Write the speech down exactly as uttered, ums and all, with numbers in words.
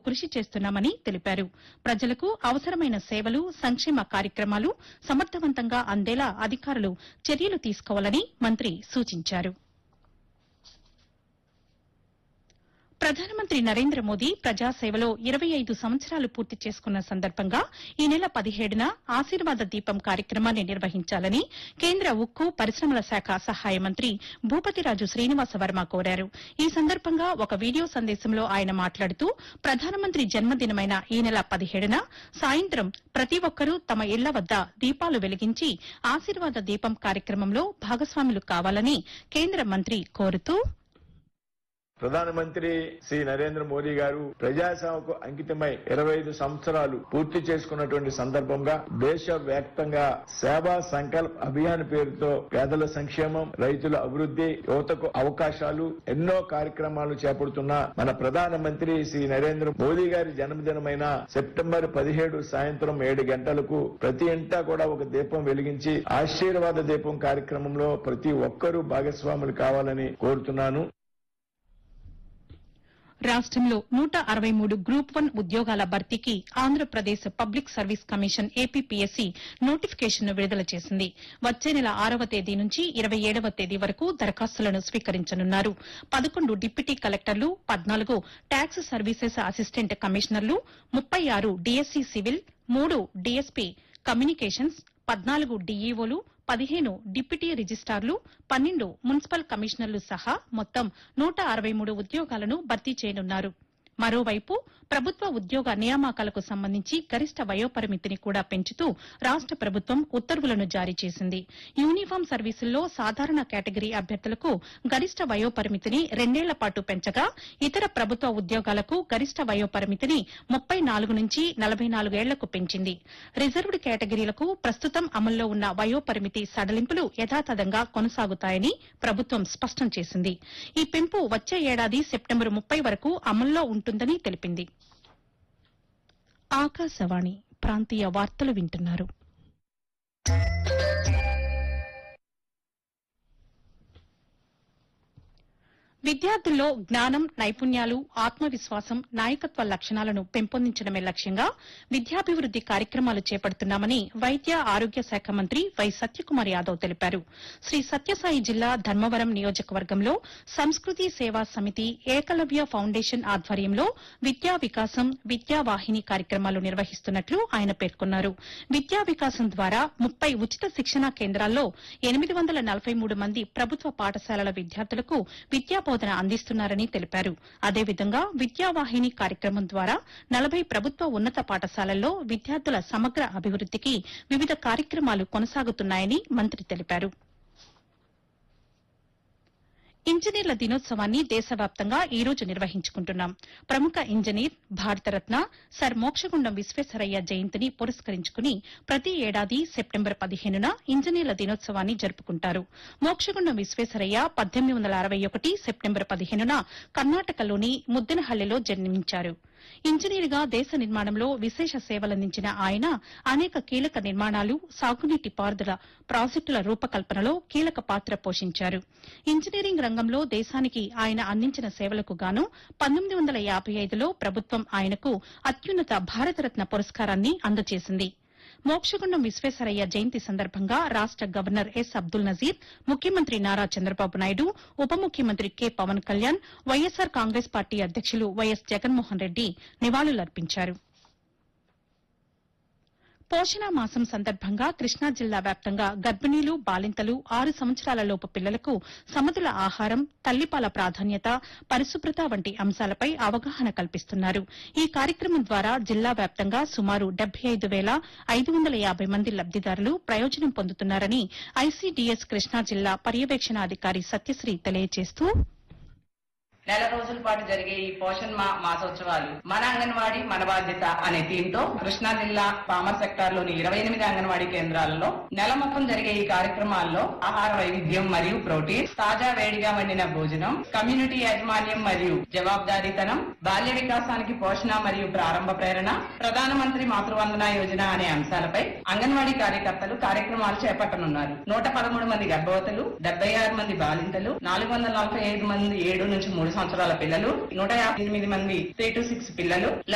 కృషి చేస్తున్నామని తెలిపారు. ప్రజలకు అవసరమైన సేవలు, సంక్షేమ కార్యక్రమాలు సమర్థవంతంగా అందేలా అధికారులు చర్యలు తీసుకోవాలని మంత్రి సూచించారు. ప్రధానమంత్రి నరేంద్ర మోదీ ప్రజాసేవలో ఇరవై ఐదు సంవత్సరాలు పూర్తి చేసుకున్న సందర్భంగా ఈ నెల పదిహేడున ఆశీర్వాద దీపం కార్యక్రమాన్ని నిర్వహించాలని కేంద్ర ఉక్కు పరిశ్రమల శాఖ సహాయ మంత్రి భూపతిరాజు శ్రీనివాస వర్మ కోరారు. ఈ సందర్భంగా ఒక వీడియో సందేశంలో ఆయన మాట్లాడుతూ ప్రధానమంత్రి జన్మదినమైన ఈ నెల పదిహేడున సాయంత్రం ప్రతి ఒక్కరూ తమ ఇళ్ల వద్ద దీపాలు వెలిగించి ఆశీర్వాద దీపం కార్యక్రమంలో భాగస్వాములు కావాలని కేంద్ర మంత్రి కోరుతూ ప్రధానమంత్రి శ్రీ నరేంద్ర మోదీ గారు ప్రజాసేవకు అంకితమై ఇరవై ఐదు సంవత్సరాలు పూర్తి చేసుకున్నటువంటి సందర్భంగా దేశవ్యాప్తంగా సేవా సంకల్ప్ అభియాన్ పేరుతో పేదల సంక్షేమం, రైతుల అభివృద్ది, యువతకు అవకాశాలు ఎన్నో కార్యక్రమాలు చేపడుతున్న మన ప్రధానమంత్రి శ్రీ నరేంద్ర మోదీ గారి జన్మదినమైన సెప్టెంబర్ పదిహేడు సాయంత్రం ఏడు గంటలకు ప్రతి ఇంటా కూడా ఒక దీపం వెలిగించి ఆశీర్వాద దీపం కార్యక్రమంలో ప్రతి ఒక్కరూ భాగస్వాములు కావాలని కోరుతున్నాను. రాష్టంలో నూట అరవై మూడు గ్రూప్ వన్ ఉద్యోగాల భర్తీకి Andhra Pradesh public service commission APPSC నోటిఫికేషన్ను విడుదల చేసింది. వచ్చే నెల ఆరవ తేదీ నుంచి ఇరవై ఏడవ తేదీ వరకు దరఖాస్తులను స్వీకరించనున్నారు. పదకొండు డిప్యూటీ కలెక్టర్లు, పద్నాలుగు ట్యాక్స్ సర్వీసెస్ అసిస్టెంట్ కమిషనర్లు, ముప్పై ఆరు డీఎస్సీ సివిల్, మూడు డీఎస్పీ కమ్యూనికేషన్స్, పద్నాలుగు డీఈఓలు, పదిహేను డిప్యూటీ రిజిస్టార్లు, పన్నెండు మున్సిపల్ కమిషనర్లు సహా మొత్తం నూట అరవై మూడు ఉద్యోగాలను భర్తీ చేయనున్నారు. మరోవైపు ప్రభుత్వ ఉద్యోగ నియామకాలకు సంబంధించి గరిష్ట వయోపరిమితిని కూడా పెంచుతూ రాష్ట ప్రభుత్వం ఉత్తర్వులను జారీ చేసింది. యూనిఫామ్ సర్వీసుల్లో సాధారణ కేటగిరీ అభ్యర్థులకు గరిష్ట వయోపరిమితిని రెండేళ్ల పాటు పెంచగా ఇతర ప్రభుత్వ ఉద్యోగాలకు గరిష్ట వయోపరిమితిని ముప్పై నాలుగు నుంచి నలభై నాలుగేళ్లకు పెంచింది. రిజర్వ్డ్ కేటగిరీలకు ప్రస్తుతం అమల్లో ఉన్న వయోపరిమితి సడలింపులు యథాతథంగా కొనసాగుతాయని ప్రభుత్వం స్పష్టం చేసింది. ఈ పెంపు వచ్చే ఏడాది సెప్టెంబర్ ముప్పై వరకు అమల్లో ఉంటుందని తెలిపింది. ఆకాశవాణి ప్రాంతీయ వార్తలు వింటున్నారు. విద్యార్థుల్లో జ్ఞానం, నైపుణ్యాలు, ఆత్మవిశ్వాసం, నాయకత్వ లక్షణాలను పెంపొందించడమే లక్ష్యంగా విద్యాభివృద్ది కార్యక్రమాలు చేపడుతున్నామని వైద్య ఆరోగ్య శాఖ మంత్రి వై సత్యకుమార్ యాదవ్ తెలిపారు. శ్రీ సత్యసాయి జిల్లా ధర్మవరం నియోజకవర్గంలో సంస్కృతి సేవా సమితి, ఏకలవ్య ఫౌండేషన్ ఆధ్వర్యంలో విద్యా వికాసం, విద్యా వాహిని కార్యక్రమాలు నిర్వహిస్తున్నట్లు ఆయన పేర్కొన్నారు. విద్యా వికాసం ద్వారా ముప్పై ఉచిత శిక్షణా కేంద్రాల్లో ఎనిమిది వందల నలభై మూడు మంది ప్రభుత్వ పాఠశాలల విద్యార్థులకు విద్యా బోధన అందిస్తున్నారని తెలిపారు. అదేవిధంగా విద్యావాహిని కార్యక్రమం ద్వారా నలభై ప్రభుత్వ ఉన్నత పాఠశాలల్లో విద్యార్థుల సమగ్ర అభివృద్దికి వివిధ కార్యక్రమాలు కొనసాగుతున్నాయని మంత్రి తెలిపారు. ఇంజనీర్ల దినోత్సవాన్ని దేశవ్యాప్తంగా ఈ రోజు నిర్వహించుకుంటున్నాం. ప్రముఖ ఇంజనీర్, భారతరత్న సర్ మోక్షగుండం విశ్వేశ్వరయ్య జయంతిని పురస్కరించుకుని ప్రతి ఏడాది సెప్టెంబర్ పదిహేనున ఇంజనీర్ల దినోత్సవాన్ని జరుపుకుంటారు. మోక్షగుండం విశ్వేశ్వరయ్య పద్దెనిమిది వందల అరవై ఒకటి సెప్టెంబర్ పదిహేనున కర్ణాటకలోని ముద్దెనహళ్లిలో జన్మించారు. ఇంజనీర్గా దేశ నిర్మాణంలో విశేష సేవలందించిన ఆయన అనేక కీలక నిర్మాణాలు, సాగునీటి పారుదల ప్రాజెక్టుల రూపకల్పనలో కీలక పాత్ర పోషించారు. ఇంజనీరింగ్ రంగంలో దేశానికి ఆయన అందించిన సేవలకు గాను పంతొమ్మిది వందల యాబై ఐదులో ప్రభుత్వం ఆయనకు అత్యున్నత భారతరత్న పురస్కారాన్ని అందజేసింది. మోక్షగుండం విశ్వేశ్వరయ్య జయంతి సందర్భంగా రాష్ట గవర్నర్ ఎస్ అబ్దుల్ నజీర్, ముఖ్యమంత్రి నారా చంద్రబాబు నాయుడు, ఉప ముఖ్యమంత్రి కె పవన్ కళ్యాణ్, వైఎస్సార్ కాంగ్రెస్ పార్టీ అధ్యకులు వైఎస్ జగన్మోహన్ రెడ్డి నివాళులర్పించారు. పోషణ మాసం సందర్భంగా కృష్ణా జిల్లా వ్యాప్తంగా గర్భిణీలు, బాలింతలు, ఆరు సంవత్సరాల లోపు పిల్లలకు సమతుల ఆహారం, తల్లిపాల ప్రాధాన్యత, పరిశుభ్రత వంటి అంశాలపై అవగాహన కల్పిస్తున్నారు. ఈ కార్యక్రమం ద్వారా జిల్లా వ్యాప్తంగా సుమారు డెబ్బై ఐదు వేల ఐదు వందల యాబై మంది లబ్దిదారులు ప్రయోజనం పొందుతున్నారని ఐసీడీఎస్ కృష్ణా జిల్లా పర్యవేక్షణాధికారి సత్యశ్రీ తెలియజేస్తూ నెల రోజుల పాటు జరిగే ఈ పోషణ్ మా మాసోత్సవాలు మన అంగన్వాడీ మన బాధ్యత అనే థీమ్ తో కృష్ణా జిల్లా పామర్ సెక్టార్ లోని ఇరవై ఎనిమిది అంగన్వాడీ కేంద్రాలలో నెల మొత్తం జరిగే ఈ కార్యక్రమాల్లో ఆహార వైవిధ్యం మరియు ప్రోటీన్, తాజా వేడిగా వండిన భోజనం, కమ్యూనిటీ యాజమాన్యం మరియు జవాబుదారీతనం, బాల్య వికాసానికి పోషణ మరియు ప్రారంభ ప్రేరణ, ప్రధానమంత్రి మాతృవందన యోజన అనే అంశాలపై అంగన్వాడీ కార్యకర్తలు కార్యక్రమాలు చేపట్టనున్నారు. నూట పదమూడు మంది గర్భవతులు, డెబ్బై ఆరు మంది బాలింతలు, నాలుగు వందల నలభై ఐదు మంది ఏడు నుంచి మూడు సంవత్సరాల పిల్లలు, నూట యాభై ఎనిమిది మంది త్రీ టు సిక్స్ పిల్లలు